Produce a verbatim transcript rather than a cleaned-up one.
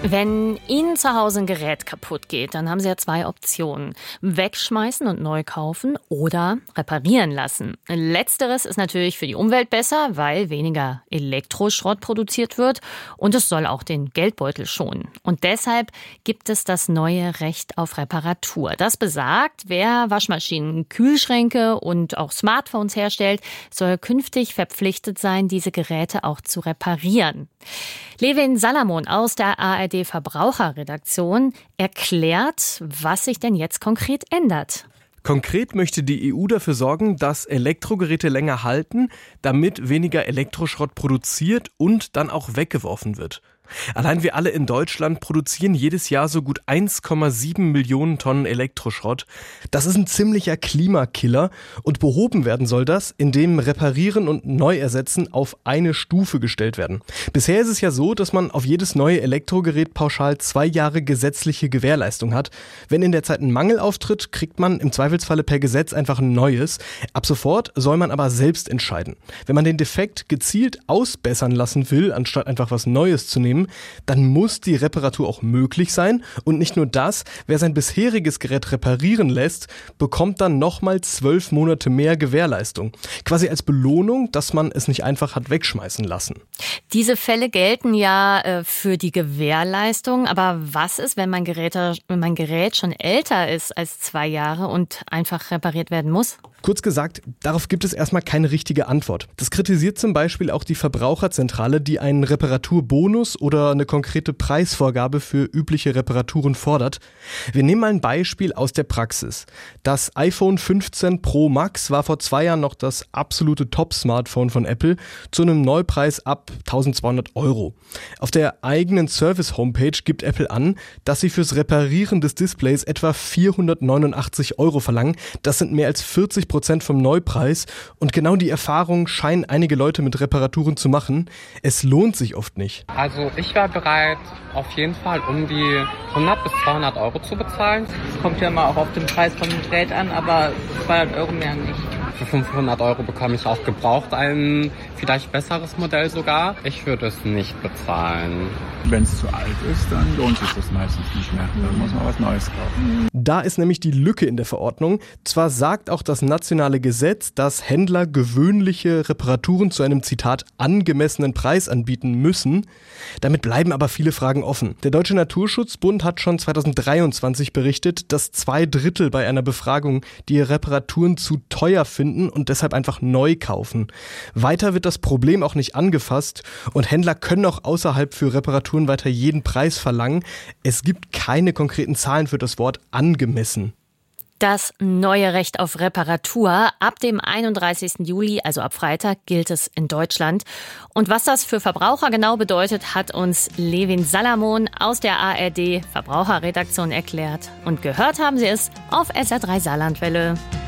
Wenn Ihnen zu Hause ein Gerät kaputt geht, dann haben Sie ja zwei Optionen. Wegschmeißen und neu kaufen oder reparieren lassen. Letzteres ist natürlich für die Umwelt besser, weil weniger Elektroschrott produziert wird und es soll auch den Geldbeutel schonen. Und deshalb gibt es das neue Recht auf Reparatur. Das besagt, wer Waschmaschinen, Kühlschränke und auch Smartphones herstellt, soll künftig verpflichtet sein, diese Geräte auch zu reparieren. Levin Salamon aus der A R D-Verbraucherredaktion erklärt, was sich denn jetzt konkret ändert. Konkret möchte die E U dafür sorgen, dass Elektrogeräte länger halten, damit weniger Elektroschrott produziert und dann auch weggeworfen wird. Allein wir alle in Deutschland produzieren jedes Jahr so gut eins Komma sieben Millionen Tonnen Elektroschrott. Das ist ein ziemlicher Klimakiller und behoben werden soll das, indem Reparieren und Neuersetzen auf eine Stufe gestellt werden. Bisher ist es ja so, dass man auf jedes neue Elektrogerät pauschal zwei Jahre gesetzliche Gewährleistung hat. Wenn in der Zeit ein Mangel auftritt, kriegt man im Zweifelsfalle per Gesetz einfach ein neues. Ab sofort soll man aber selbst entscheiden. Wenn man den Defekt gezielt ausbessern lassen will, anstatt einfach was Neues zu nehmen, dann muss die Reparatur auch möglich sein. Und nicht nur das, wer sein bisheriges Gerät reparieren lässt, bekommt dann nochmal zwölf Monate mehr Gewährleistung. Quasi als Belohnung, dass man es nicht einfach hat wegschmeißen lassen. Diese Fälle gelten ja äh, für die Gewährleistung. Aber was ist, wenn mein Gerät, wenn mein Gerät schon älter ist als zwei Jahre und einfach repariert werden muss? Kurz gesagt, darauf gibt es erstmal keine richtige Antwort. Das kritisiert zum Beispiel auch die Verbraucherzentrale, die einen Reparaturbonus oder eine konkrete Preisvorgabe für übliche Reparaturen fordert. Wir nehmen mal ein Beispiel aus der Praxis. Das iPhone fünfzehn Pro Max war vor zwei Jahren noch das absolute Top-Smartphone von Apple zu einem Neupreis ab eintausendzweihundert Euro. Auf der eigenen Service-Homepage gibt Apple an, dass sie fürs Reparieren des Displays etwa vierhundertneunundachtzig Euro verlangen. Das sind mehr als vierzig Prozent vom Neupreis. Und genau die Erfahrung scheinen einige Leute mit Reparaturen zu machen. Es lohnt sich oft nicht. Also ich war bereit, auf jeden Fall um die hundert bis zweihundert Euro zu bezahlen. Es kommt ja immer auch auf den Preis von dem Gerät an, aber zweihundert Euro mehr nicht. Für fünfhundert Euro bekomme ich auch gebraucht ein vielleicht besseres Modell sogar. Ich würde es nicht bezahlen. Wenn es zu alt ist, dann lohnt sich das meistens nicht mehr. Dann muss man was Neues kaufen. Da ist nämlich die Lücke in der Verordnung. Zwar sagt auch das nationale Gesetz, dass Händler gewöhnliche Reparaturen zu einem, Zitat, angemessenen Preis anbieten müssen. Damit bleiben aber viele Fragen offen. Der Deutsche Naturschutzbund hat schon zweitausenddreiundzwanzig berichtet, dass zwei Drittel bei einer Befragung die Reparaturen zu teuer finden und deshalb einfach neu kaufen. Weiter wird das Problem auch nicht angefasst und Händler können auch außerhalb für Reparaturen weiter jeden Preis verlangen. Es gibt keine konkreten Zahlen für das Wort angemessen. Das neue Recht auf Reparatur ab dem einunddreißigsten Juli, also ab Freitag, gilt es in Deutschland. Und was das für Verbraucher genau bedeutet, hat uns Levin Salamon aus der A R D Verbraucherredaktion erklärt. Und gehört haben Sie es auf S R drei Saarlandwelle.